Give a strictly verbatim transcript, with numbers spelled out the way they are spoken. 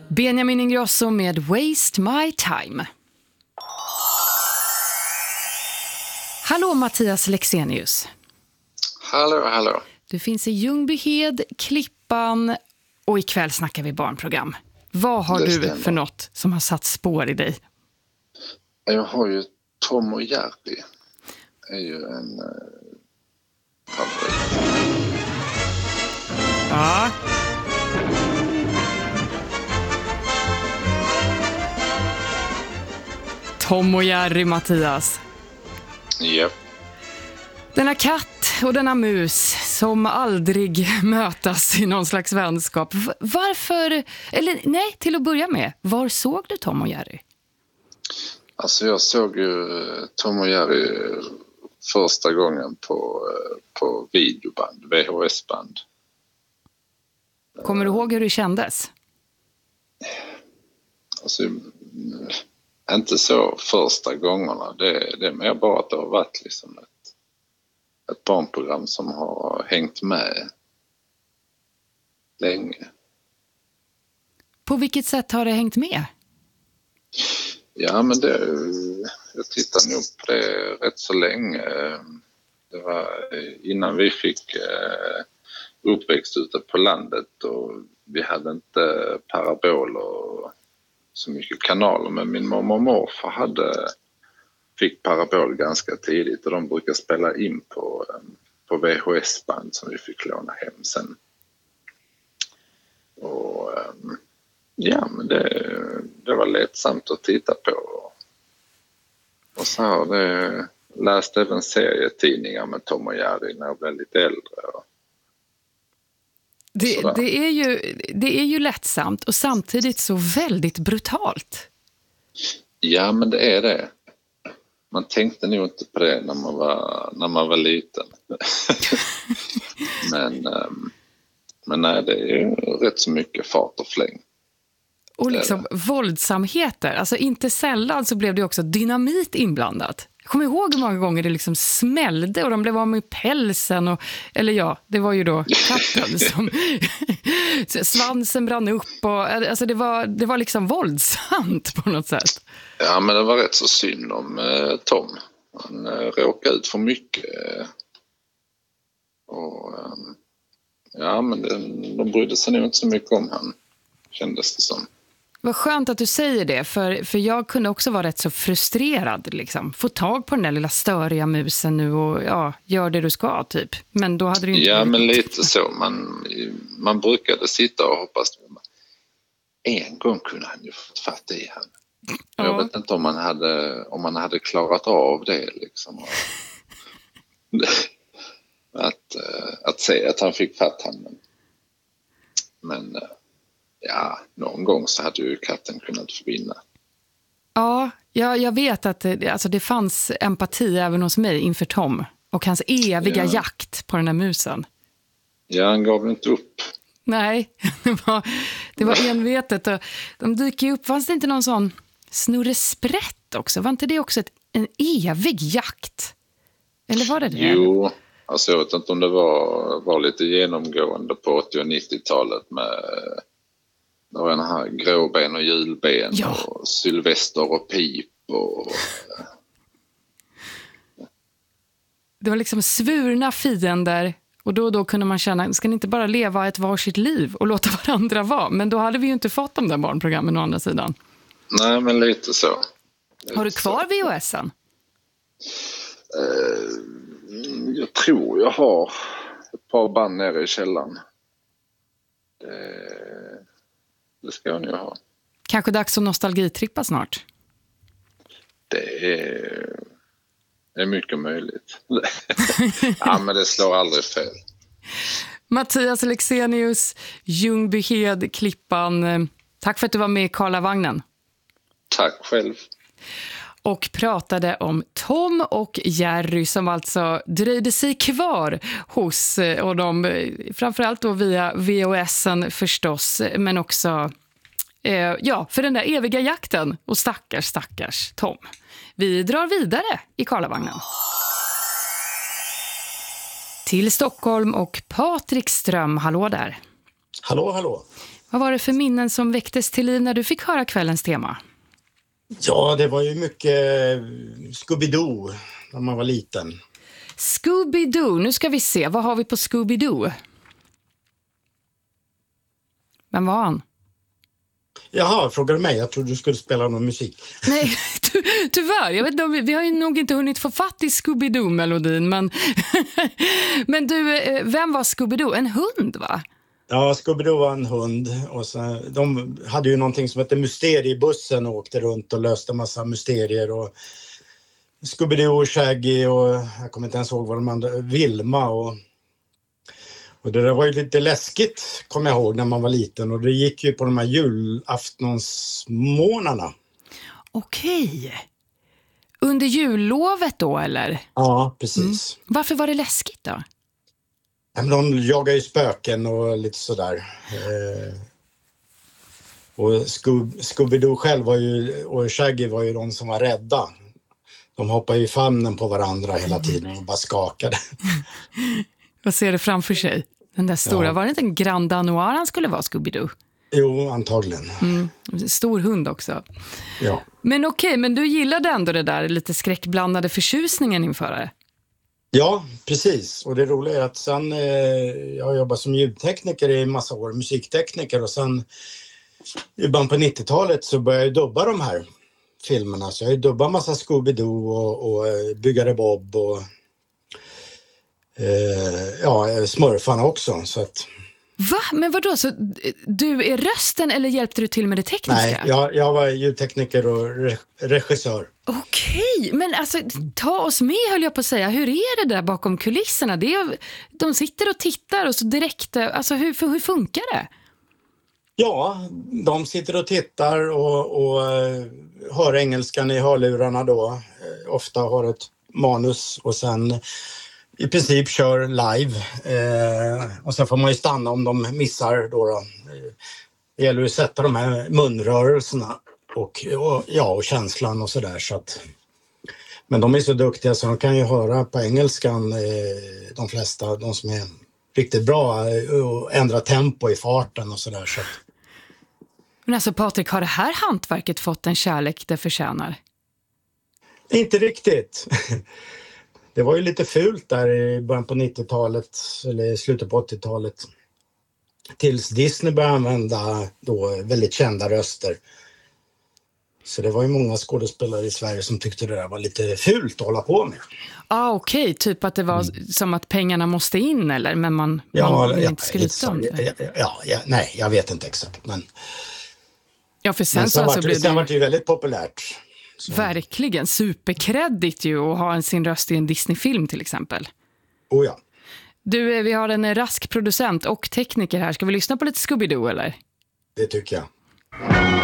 Benjamin Ingrosso med Waste My Time. Hallå Mattias Lexenius. Hallå, hallå. Du finns i Ljungbyhed, Klippan och ikväll snackar vi barnprogram. Vad har Det du stämmer. för något som har satt spår i dig? Jag har ju Tom och Jerry. Det är ju en uh, favorit. Ja. Tom och Jerry, Mattias. Ja. Denna katt och denna mus som aldrig mötas i någon slags vänskap. Varför, eller nej, till att börja med, var såg du Tom och Jerry? Alltså jag såg ju Tom och Jerry första gången på, på videoband, V H S-band. Kommer du ihåg hur det kändes? Alltså, inte så första gångerna. Det, det är mer bara att det har varit liksom ett, ett barnprogram som har hängt med länge. På vilket sätt har det hängt med? Ja, men det, jag tittade nog på det rätt så länge. Det var innan vi fick uppväxt ute på landet och vi hade inte paraboler och så mycket kanaler, men min mamma och morfar hade, fick parabol ganska tidigt och de brukar spela in på, på V H S-band som vi fick låna hem sen. Och ja, men det, det var lättsamt att titta på. Och så har det läst även serietidningar med Tom och Jerry när jag blev lite äldre. Det, det, är ju, det är ju lättsamt och samtidigt så väldigt brutalt. Ja, men det är det. Man tänkte nog inte på det när man var, när man var liten. men, men nej, det är ju rätt så mycket fart och fläng. Och liksom våldsamheter. Alltså inte sällan så blev det också dynamit inblandat. Jag kommer ihåg hur många gånger det liksom smällde och de blev av med pälsen. Och, eller ja, det var ju då katten som svansen brann upp. Och, alltså det var, det var liksom våldsamt på något sätt. Ja, men det var rätt så synd om eh, Tom. Han eh, råkade ut för mycket. Eh, och eh, ja, men det, de brydde sig nog inte så mycket om han, kändes det som. Vad skönt att du säger det, för, för jag kunde också vara rätt så frustrerad. Liksom. Få tag på den där lilla störiga musen nu och ja, gör det du ska typ. Men då hade du inte... Ja, men lite så. Man, man brukade sitta och hoppas. En gång kunde han ju fått fatt i han. Ja. Jag vet inte om man hade, om man hade klarat av det liksom. att, att säga att han fick fatt han. Men ja, någon gång så hade ju katten kunnat försvinna. Ja, jag, jag vet att det, alltså det fanns empati även hos mig inför Tom och hans eviga ja. jakt på den där musen. Ja, han gav inte upp. Nej, det var, det var envetet. Och de dyker ju upp. Fanns det inte någon sån snurresprätt också? Var inte det också ett, en evig jakt? Eller var det det? Jo, alltså jag vet inte om det var, var lite genomgående på åttio- och nittiotalet med... Det var den här gråben och julben ja. och Sylvester och Pip och... Det var liksom svurna fiender och då och då kunde man känna, ska ni inte bara leva ett varsitt liv och låta varandra vara? Men då hade vi ju inte fått de där barnprogrammen å andra sidan. Nej, men lite så. Lite Har du kvar så. V H S:en? Uh, jag tror jag har ett par band nere i källaren. Uh, Det ska jag nu ha. Kanske dags att nostalgitrippa snart? Det är, det är mycket möjligt. Ja, men det slår aldrig fel. Mattias Lexenius, Ljungbyhed, Klippan. Tack för att du var med i Karlavagnen. Tack själv. Och pratade om Tom och Jerry som alltså dröjde sig kvar hos och de, framförallt då via V H S:en förstås, men också eh, ja, för den där eviga jakten. Och stackars, stackars Tom. Vi drar vidare i Karlavagnen. Till Stockholm och Patrik Ström, hallå där. Hallå, hallå. Vad var det för minnen som väcktes till liv när du fick höra kvällens tema? Ja, det var ju mycket Scooby-Doo när man var liten. Scooby-Doo, nu ska vi se. Vad har vi på Scooby-Doo? Vem var han? Jaha, frågar du mig? Jag trodde du skulle spela någon musik. Nej, ty tyvärr. Jag vet inte, vi har ju nog inte hunnit få fatt i Scooby-Doo-melodin. Men, men du, vem var Scooby-Doo? En hund, va? Ja, Scooby-Doo var en hund. Och så, de hade ju någonting som hette mysteriebussen och åkte runt och löste massa mysterier. Och Scooby-Doo och Shaggy och jag kommer inte ens ihåg vad de andra, Vilma och... Och det där var ju lite läskigt, kommer jag ihåg, när man var liten. Och det gick ju på de här julaftonsmånaderna. Okej. Under jullovet då, eller? Ja, precis. Mm. Varför var det läskigt då? De jagar ju spöken och lite sådär. Eh, och Scoob- Scooby-Doo själv var ju, och Shaggy var ju de som var rädda. De hoppade i famnen på varandra hela tiden och bara skakade. Vad ser du framför sig? Den där stora, ja. Var det inte en Grand Danois han skulle vara, Scooby-Doo? Jo, antagligen. Mm. Stor hund också. Ja. Men okej, okay, men du gillade ändå det där lite skräckblandade förtjusningen inför det? Ja, precis. Och det roliga är att sen, eh, jag har jobbat som ljudtekniker i en massa år, musiktekniker. Och sen i början på nittiotalet så började jag dubba de här filmerna. Så jag har ju dubbat massa Scooby-Doo och, och Byggare Bob och eh, ja, Smurfarna också. Så att... Va? Men vadå? Så du är rösten eller hjälpte du till med det tekniska? Nej, jag, jag var ljudtekniker och re- regissör. Okej, men alltså ta oss med, höll jag på att säga. Hur är det där bakom kulisserna? Det är, de sitter och tittar och så direkt, alltså hur, hur funkar det? Ja, de sitter och tittar och, och hör engelskan i hörlurarna då. Ofta har ett manus och sen i princip kör live. Eh, och sen får man ju stanna om de missar då. då. Det gäller att sätta de här munrörelserna och, och, ja, och känslan och sådär. Så att, men de är så duktiga så de kan ju höra på engelskan, eh, de flesta, de som är riktigt bra, och ändra tempo i farten och sådär. Så. Men alltså Patrik, har det här hantverket fått en kärlek det förtjänar? Inte riktigt. Det var ju lite fult där i början på nittiotalet eller slutet på åttiotalet. Tills Disney började använda då väldigt kända röster. Så det var ju många skådespelare i Sverige som tyckte det där var lite fult att hålla på med. Ah, okej. Okay. Typ att det var mm. som att pengarna måste in eller? Men man, ja, man vill ja, inte skryta om det. Ja, ja, ja, nej, jag vet inte exakt. Men, ja, för sen, men sen, så alltså var, det, sen var det ju väldigt populärt. Så. Verkligen. Superkreddigt ju att ha sin röst i en Disney-film till exempel. Oh ja. Du, vi har en rask producent och tekniker här. Ska vi lyssna på lite Scooby-Doo eller? Det tycker jag.